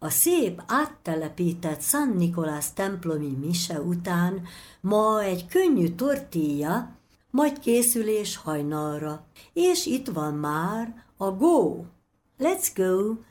A szép áttelepített San Nicolás templomi mise után ma egy könnyű tortilla, majd készülés hajnalra. És itt van már a Go! Let's go!